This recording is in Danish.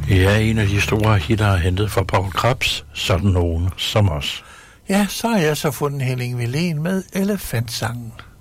Ja, en af de store hitter er hentet fra Poul Krebs, sådan nogen som os. Ja, så har jeg så fundet Henning Velén med Elefantsangen.